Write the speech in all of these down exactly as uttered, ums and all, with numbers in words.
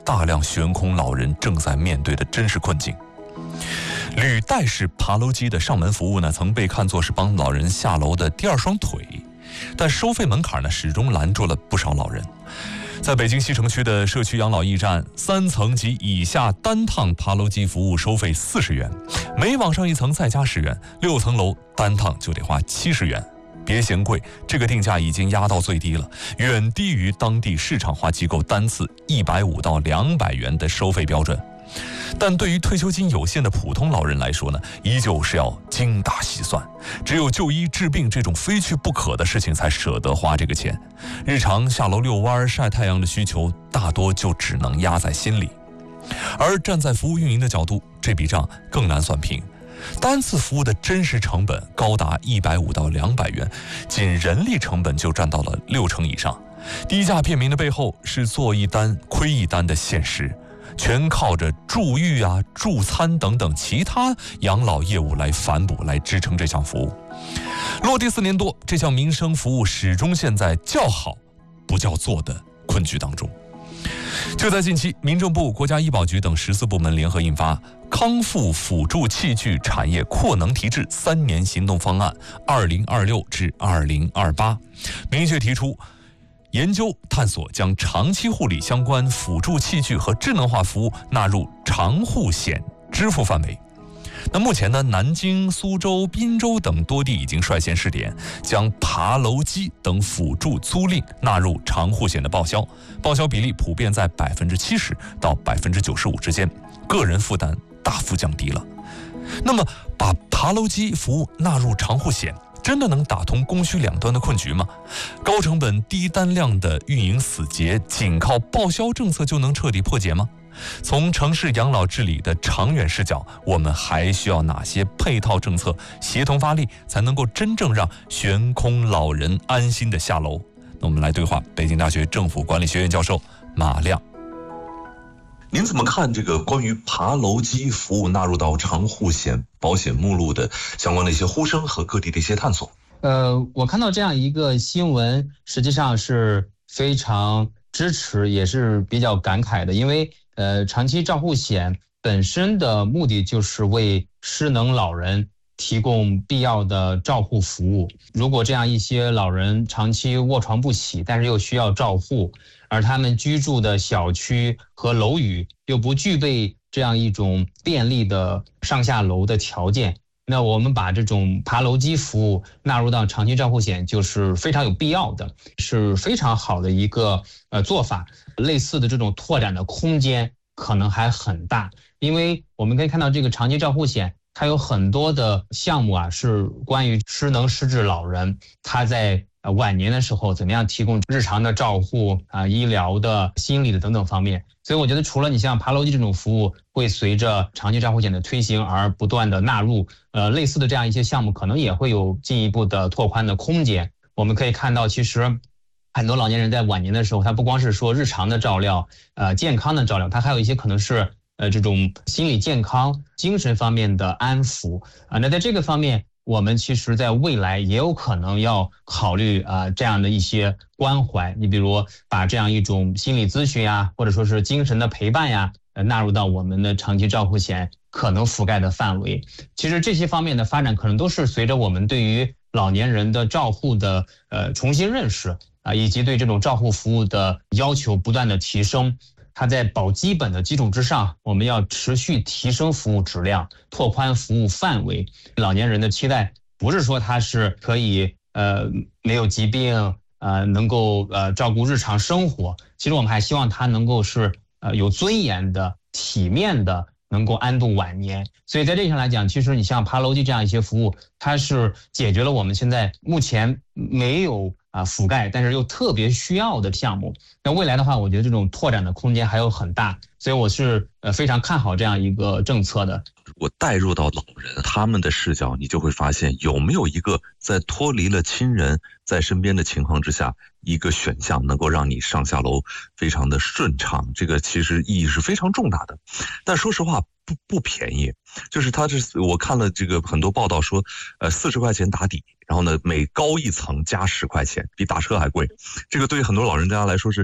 大量悬空老人正在面对的真实困境。履带式爬楼机的上门服务呢，曾被看作是帮老人下楼的第二双腿，但收费门槛呢，始终拦住了不少老人。在北京西城区的社区养老驿站，三层及以下单趟爬楼机服务收费四十元，每往上一层再加十元，六层楼单趟就得花七十元。别嫌贵，这个定价已经压到最低了，远低于当地市场化机构单次一百五到两百元的收费标准。但对于退休金有限的普通老人来说呢，依旧是要精打细算，只有就医治病这种非去不可的事情才舍得花这个钱，日常下楼遛弯晒太阳的需求大多就只能压在心里。而站在服务运营的角度，这笔账更难算平，单次服务的真实成本高达一百五到两百元，仅人力成本就占到了六成以上。低价便民的背后是做一单亏一单的现实，全靠着住育啊、助餐等等其他养老业务来反哺、来支撑这项服务。落地四年多，这项民生服务始终陷在叫好不叫座的困局当中。就在近期，民政部、国家医保局等十四部门联合印发《康复辅助器具产业扩能提质三年行动方案（二零二六至二零二八）》，明确提出，研究探索将长期护理相关辅助器具和智能化服务纳入长护险支付范围。那目前呢，南京、苏州、滨州等多地已经率先试点，将爬楼机等辅助租赁纳入长护险的报销，报销比例普遍在百分之七十到百分之九十五之间，个人负担大幅降低了。那么，把爬楼机服务纳入长护险，真的能打通供需两端的困局吗？高成本低单量的运营死结，仅靠报销政策就能彻底破解吗？从城市养老治理的长远视角，我们还需要哪些配套政策协同发力，才能够真正让悬空老人安心的下楼？那我们来对话北京大学政府管理学院教授马亮。 您怎么看这个关于爬楼机服务纳入到长护险保险目录的相关的一些呼声和各地的一些探索？ 呃，我看到这样一个新闻，实际上是非常支持，也是比较感慨的，因为呃，长期照护险本身的目的就是为失能老人提供必要的照护服务。如果这样一些老人长期卧床不起，但是又需要照护，而他们居住的小区和楼宇又不具备这样一种便利的上下楼的条件，那我们把这种爬楼机服务纳入到长期照护险就是非常有必要的，是非常好的一个呃做法。类似的这种拓展的空间可能还很大，因为我们可以看到这个长期照护险它有很多的项目啊，是关于失能失智老人他在呃晚年的时候怎么样提供日常的照护啊、医疗的、心理的等等方面。所以我觉得除了你像爬楼机这种服务会随着长期照护险的推行而不断的纳入，呃类似的这样一些项目可能也会有进一步的拓宽的空间。我们可以看到，其实很多老年人在晚年的时候，他不光是说日常的照料，呃健康的照料，他还有一些可能是呃这种心理健康、精神方面的安抚啊、呃。那在这个方面，我们其实在未来也有可能要考虑啊、呃、这样的一些关怀。你比如把这样一种心理咨询呀，或者说是精神的陪伴呀，呃纳入到我们的长期照护险可能覆盖的范围。其实这些方面的发展，可能都是随着我们对于老年人的照护的呃重新认识啊，以及对这种照护服务的要求不断的提升。它在保基本的基础之上，我们要持续提升服务质量，拓宽服务范围。老年人的期待不是说他是可以呃没有疾病，呃能够呃照顾日常生活，其实我们还希望他能够是呃有尊严的、体面的，能够安度晚年。所以在这一上来讲，其实你像爬楼机这样一些服务，它是解决了我们现在目前没有啊覆盖，但是又特别需要的项目。那未来的话，我觉得这种拓展的空间还有很大，所以我是呃非常看好这样一个政策的。 我带入到老人他们的视角，你就会发现有没有一个在脱离了亲人在身边的情况之下，一个选项能够让你上下楼非常的顺畅，这个其实意义是非常重大的。但说实话不不便宜，就是他这我看了这个很多报道说，呃四十块钱打底，然后呢每高一层加十块钱，比打车还贵。这个对于很多老人家来说是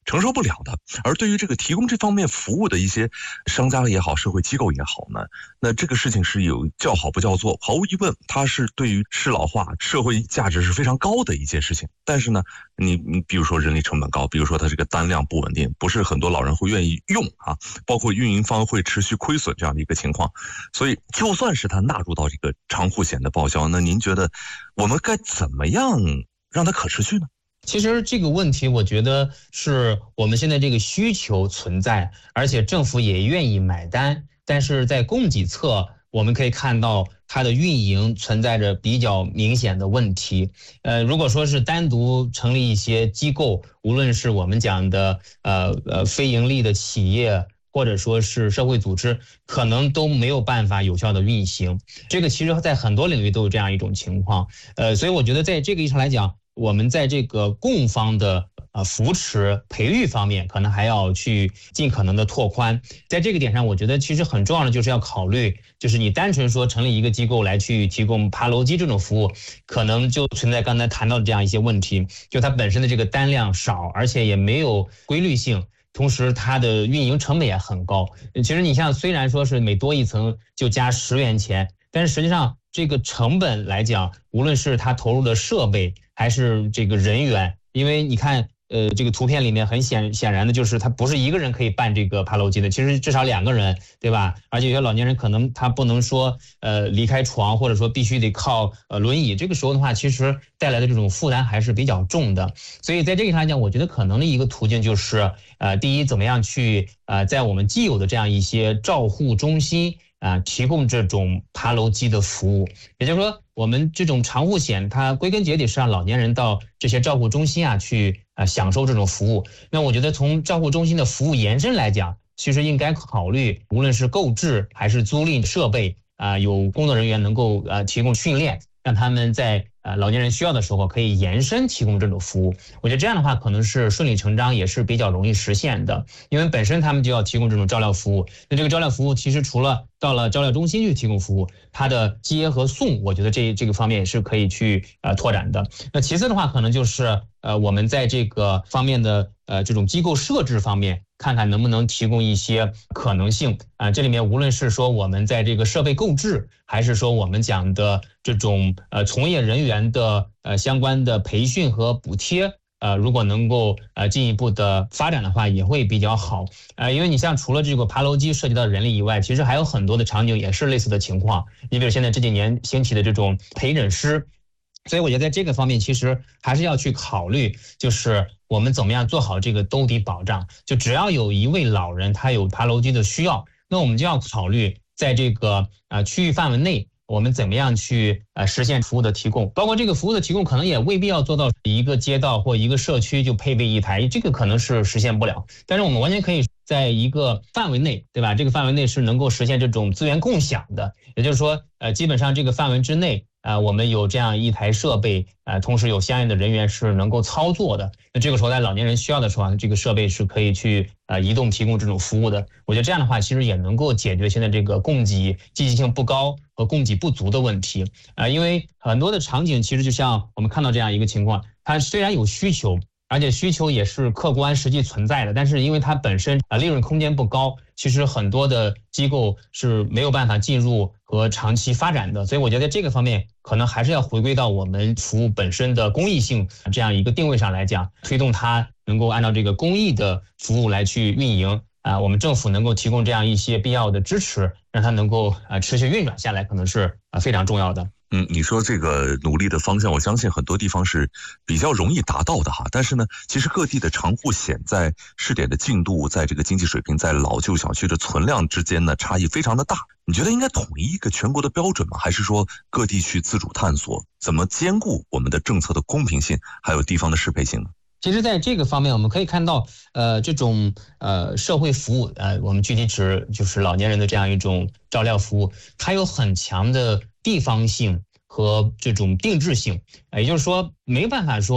承受不了的。而对于这个提供这方面服务的一些商家也好，社会机构也好呢，那这个事情是有叫好不叫座。毫无疑问，它是对于适老化社会价值是非常高的一件事情。但是呢，你你比如说人力成本高，比如说它这个单量不稳定，不是很多老人会愿意用啊，包括运营方会持续亏损这样的一个情况。所以就算是它纳入到这个长护险的报销，那您觉得我们该怎么样让它可持续呢？ 其实这个问题，我觉得是我们现在这个需求存在，而且政府也愿意买单。但是在供给侧，我们可以看到它的运营存在着比较明显的问题。呃，如果说是单独成立一些机构，无论是我们讲的呃呃非盈利的企业，或者说是社会组织，可能都没有办法有效的运行。这个其实在很多领域都有这样一种情况。呃，所以我觉得在这个意义上来讲，我们在这个供方的呃扶持培育方面，可能还要去尽可能的拓宽。在这个点上，我觉得其实很重要的就是要考虑，就是你单纯说成立一个机构来去提供爬楼机这种服务，可能就存在刚才谈到的这样一些问题，就它本身的这个单量少，而且也没有规律性。同时它的运营成本也很高。其实你像虽然说是每多一层就加十元钱，但是实际上这个成本来讲，无论是它投入的设备还是这个人员，因为你看呃这个图片里面很显显然的就是他不是一个人可以办这个爬楼机的，其实至少两个人，对吧？而且有些老年人可能他不能说呃离开床，或者说必须得靠呃轮椅，这个时候的话其实带来的这种负担还是比较重的。所以在这个上来讲，我觉得可能的一个途径就是呃第一，怎么样去呃在我们既有的这样一些照护中心啊、呃、提供这种爬楼机的服务。也就是说我们这种长护险它归根结底是让老年人到这些照护中心啊去啊、呃、享受这种服务。那我觉得从照护中心的服务延伸来讲，其实应该考虑无论是购置还是租赁设备啊、呃、有工作人员能够呃提供训练，让他们在呃老年人需要的时候可以延伸提供这种服务。我觉得这样的话可能是顺理成章，也是比较容易实现的，因为本身他们就要提供这种照料服务。那这个照料服务其实除了到了照料中心去提供服务，它的接和送，我觉得这这个方面也是可以去呃拓展的。那其次的话，可能就是呃我们在这个方面的呃这种机构设置方面，看看能不能提供一些可能性啊、呃。这里面无论是说我们在这个设备购置，还是说我们讲的这种呃从业人员的呃相关的培训和补贴，呃如果能够呃进一步的发展的话，也会比较好。呃因为你像除了这个爬楼机涉及到人力以外，其实还有很多的场景也是类似的情况。你比如现在这几年兴起的这种陪诊师。所以我觉得在这个方面其实还是要去考虑，就是我们怎么样做好这个兜底保障。就只要有一位老人他有爬楼机的需要，那我们就要考虑在这个呃区域范围内，我们怎么样去呃实现服务的提供。包括这个服务的提供可能也未必要做到一个街道或一个社区就配备一台，这个可能是实现不了。但是我们完全可以在一个范围内，对吧？这个范围内是能够实现这种资源共享的，也就是说呃基本上这个范围之内啊、呃，我们有这样一台设备，呃，同时有相应的人员是能够操作的。那这个时候，在老年人需要的时候，这个设备是可以去呃移动提供这种服务的。我觉得这样的话，其实也能够解决现在这个供给积极性不高和供给不足的问题啊、呃。因为很多的场景其实就像我们看到这样一个情况，它虽然有需求，而且需求也是客观实际存在的，但是因为它本身啊利润空间不高，其实很多的机构是没有办法进入和长期发展的。所以我觉得这个方面可能还是要回归到我们服务本身的公益性这样一个定位上来讲，推动它能够按照这个公益的服务来去运营啊，我们政府能够提供这样一些必要的支持，让它能够啊持续运转下来，可能是啊非常重要的。 嗯，你说这个努力的方向，我相信很多地方是比较容易达到的哈。但是呢，其实各地的长护险在试点的进度，在这个经济水平，在老旧小区的存量之间呢，差异非常的大。你觉得应该统一一个全国的标准吗？还是说各地去自主探索，怎么兼顾我们的政策的公平性，还有地方的适配性呢？ 其实在这个方面我们可以看到呃这种呃社会服务呃我们具体指就是老年人的这样一种照料服务，它有很强的地方性和这种定制性，也就是说没办法说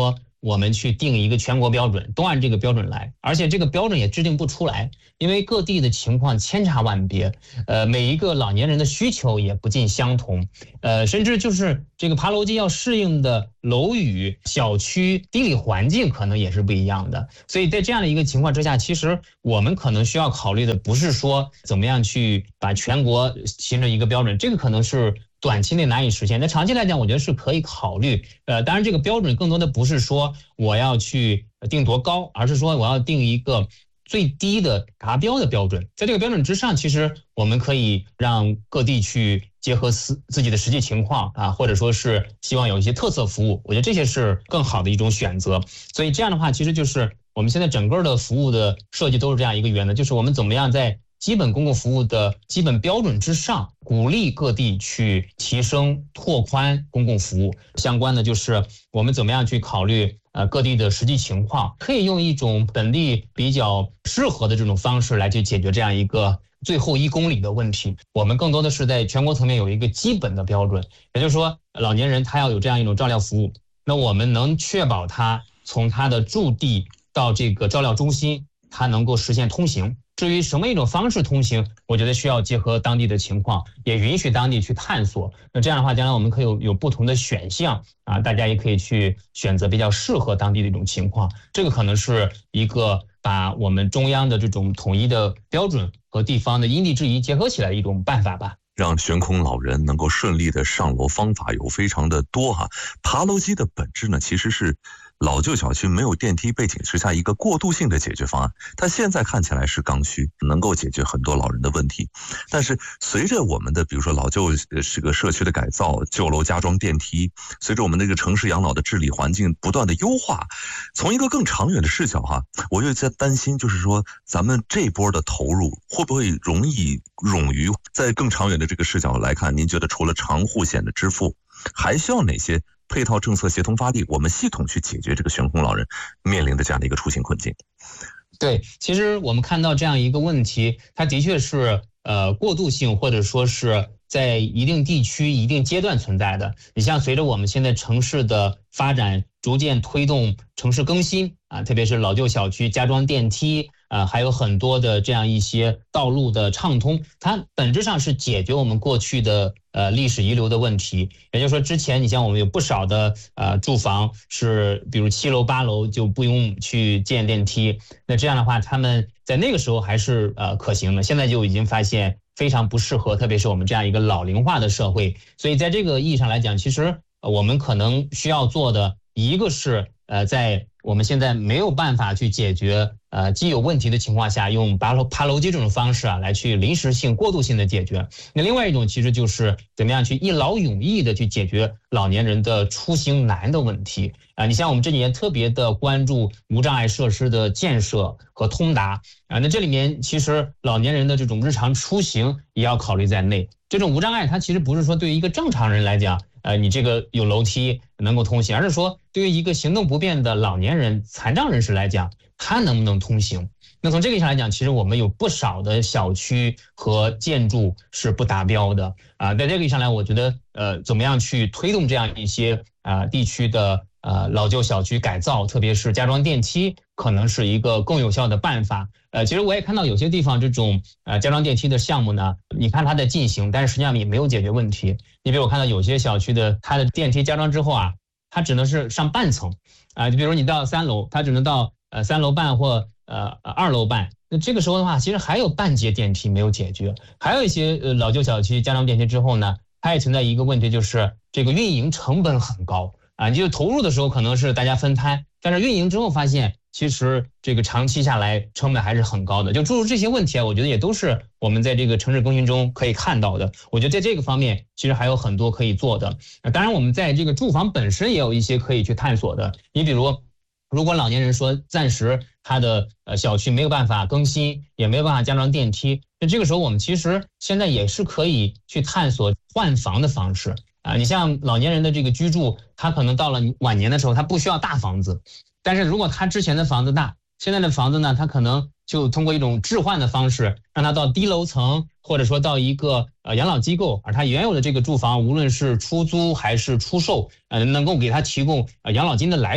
我们去定一个全国标准，都按这个标准来，而且这个标准也制定不出来，因为各地的情况千差万别，呃，每一个老年人的需求也不尽相同，呃，甚至就是这个爬楼机要适应的楼宇、小区、地理环境可能也是不一样的，所以在这样的一个情况之下，其实我们可能需要考虑的不是说怎么样去把全国形成一个标准，这个可能是短期内难以实现，那长期来讲，我觉得是可以考虑。呃，当然这个标准更多的不是说我要去定多高，而是说我要定一个最低的达标的标准。在这个标准之上，其实我们可以让各地去结合自自己的实际情况啊，或者说是希望有一些特色服务，我觉得这些是更好的一种选择。所以这样的话，其实就是我们现在整个的服务的设计都是这样一个原则，就是我们怎么样在基本公共服务的基本标准之上，鼓励各地去提升拓宽公共服务。相关的就是我们怎么样去考虑呃各地的实际情况，可以用一种本地比较适合的这种方式来去解决这样一个最后一公里的问题。我们更多的是在全国层面有一个基本的标准，也就是说老年人他要有这样一种照料服务，那我们能确保他从他的驻地到这个照料中心，他能够实现通行。至于什么一种方式通行，我觉得需要结合当地的情况，也允许当地去探索。那这样的话，将来我们可以有有不同的选项啊，大家也可以去选择比较适合当地的一种情况。这个可能是一个把我们中央的这种统一的标准和地方的因地制宜结合起来的一种办法吧。 让悬空老人能够顺利的上楼方法有非常的多哈。爬楼机的本质呢，其实是老旧小区没有电梯背景之下一个过渡性的解决方案，它现在看起来是刚需，能够解决很多老人的问题。但是随着我们的比如说老旧这个社区的改造，旧楼加装电梯，随着我们那个城市养老的治理环境不断的优化，从一个更长远的视角哈，我就在担心，就是说咱们这波的投入会不会容易冗余？在更长远的这个视角来看，您觉得除了长护险的支付，还需要哪些配套政策协同发力，我们系统去解决这个悬空老人面临的这样的一个出行困境？ 对，其实我们看到这样一个问题，它的确是呃过渡性，或者说是在一定地区一定阶段存在的。你像随着我们现在城市的发展，逐渐推动城市更新啊，特别是老旧小区加装电梯啊，还有很多的这样一些道路的畅通，它本质上是解决我们过去的呃历史遗留的问题。也就是说，之前你像我们有不少的呃住房是，比如七楼八楼就不用去建电梯，那这样的话，他们在那个时候还是呃可行的，现在就已经发现非常不适合，特别是我们这样一个老龄化的社会。所以在这个意义上来讲，其实我们可能需要做的一个是呃在我们现在没有办法去解决呃既有问题的情况下，用爬楼爬楼机这种方式啊来去临时性过渡性的解决。那另外一种其实就是怎么样去一劳永逸的去解决老年人的出行难的问题啊。你像我们这几年特别的关注无障碍设施的建设和通达啊，那这里面其实老年人的这种日常出行也要考虑在内。这种无障碍它其实不是说对于一个正常人来讲，呃，你这个有楼梯能够通行，而是说对于一个行动不便的老年人、残障人士来讲，他能不能通行？那从这个意义上来讲，其实我们有不少的小区和建筑是不达标的啊。在这个意义上来，我觉得呃，怎么样去推动这样一些啊地区的呃老旧小区改造，特别是加装电梯，可能是一个更有效的办法。呃，其实我也看到有些地方这种呃加装电梯的项目呢，你看它在进行，但是实际上也没有解决问题。你比如我看到有些小区的它的电梯加装之后啊，它只能是上半层啊，就比如你到三楼，它只能到呃三楼半或呃二楼半。那这个时候的话，其实还有半节电梯没有解决。还有一些呃老旧小区加装电梯之后呢，它也存在一个问题，就是这个运营成本很高啊。你就投入的时候可能是大家分摊，但是运营之后发现，其实这个长期下来成本还是很高的。就诸如这些问题啊，我觉得也都是我们在这个城市更新中可以看到的。我觉得在这个方面其实还有很多可以做的。当然我们在这个住房本身也有一些可以去探索的。你比如如果老年人说暂时他的呃小区没有办法更新，也没有办法加装电梯，那这个时候我们其实现在也是可以去探索换房的方式啊。你像老年人的这个居住，他可能到了晚年的时候，他不需要大房子，但是如果他之前的房子大，现在的房子呢，他可能就通过一种置换的方式，让他到低楼层，或者说到一个呃养老机构，而他原有的这个住房，无论是出租还是出售，呃，能够给他提供呃养老金的来源。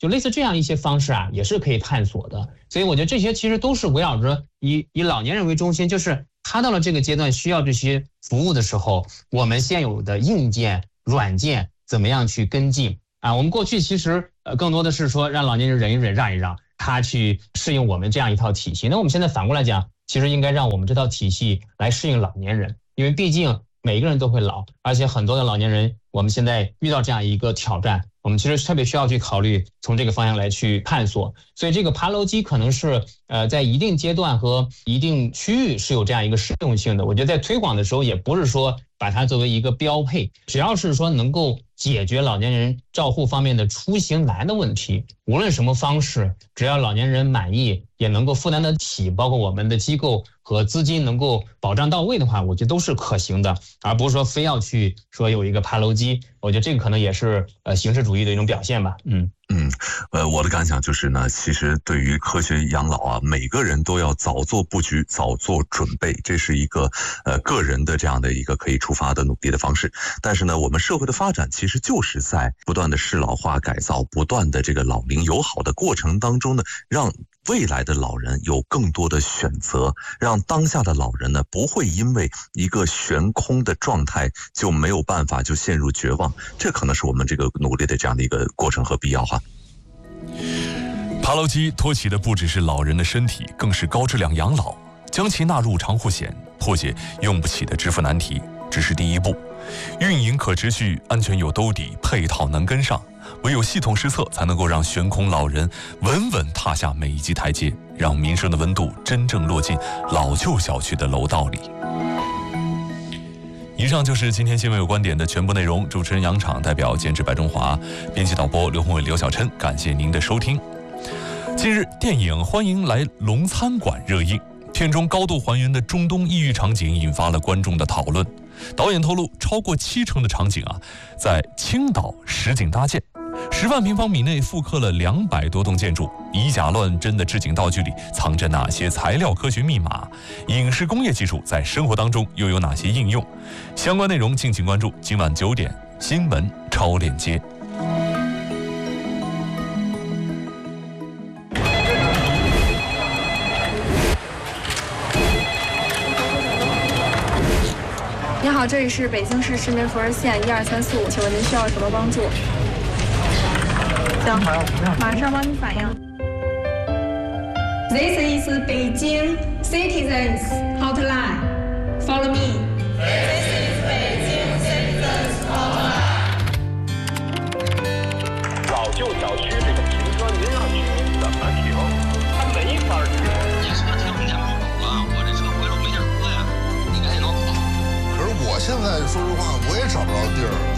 就类似这样一些方式啊，也是可以探索的。所以我觉得这些其实都是围绕着以以老年人为中心，就是他到了这个阶段需要这些服务的时候，我们现有的硬件、软件怎么样去跟进啊？我们过去其实呃更多的是说让老年人忍一忍、让一让，他去适应我们这样一套体系。那我们现在反过来讲，其实应该让我们这套体系来适应老年人，因为毕竟每一个人都会老，而且很多的老年人，我们现在遇到这样一个挑战，我们其实特别需要去考虑从这个方向来去探索。所以这个爬楼机可能是呃在一定阶段和一定区域是有这样一个适用性的。我觉得在推广的时候，也不是说把它作为一个标配，只要是说能够解决老年人照护方面的出行难的问题，无论什么方式，只要老年人满意，也能够负担得起，包括我们的机构和资金能够保障到位的话，我觉得都是可行的，而不是说非要去说有一个爬楼机。我觉得这个可能也是呃形式主义的一种表现吧。嗯嗯，呃，我的感想就是呢，其实对于科学养老啊，每个人都要早做布局，早做准备，这是一个呃个人的这样的一个可以出发的努力的方式。但是呢，我们社会的发展其实就是在不断的适老化改造，不断的这个老龄友好的过程当中呢，让未来的老人有更多的选择，让当下的老人呢不会因为一个悬空的状态就没有办法就陷入绝望，这可能是我们这个努力的这样的一个过程和必要哈。 爬楼机托起的不只是老人的身体，更是高质量养老。将其纳入长护险，破解用不起的支付难题，只是第一步。运营可持续，安全有兜底，配套能跟上。唯有系统施策，才能够让悬空老人稳稳踏下每一级台阶，让民生的温度真正落进老旧小区的楼道里。以上就是今天新闻有观点的全部内容。主持人杨昶，代表监制白中华，编辑导播刘宏伟、刘晓琛，感谢您的收听。近日，电影《欢迎来龙餐馆》热映，片中高度还原的中东异域场景引发了观众的讨论。导演透露，超过七成的场景啊，在青岛实景搭建，十万平方米内复刻了两百多栋建筑。以假乱真的置景道具里藏着哪些材料科学密码？影视工业技术在生活当中又有哪些应用？相关内容敬请关注今晚九点新闻超链接。 你好，这里是北京市市民服务热线一二三四五，请问您需要什么帮助？行，马上帮你反映。 This is Beijing Citizens Hotline. Follow me. This is Beijing Citizens Hotline. 老旧小区这个停车，您让居民怎么停？他没法停。 你车停我们家门口了，我这车回头没地儿搁呀，你赶紧给我跑。 可是我现在说实话，我也找不着地儿。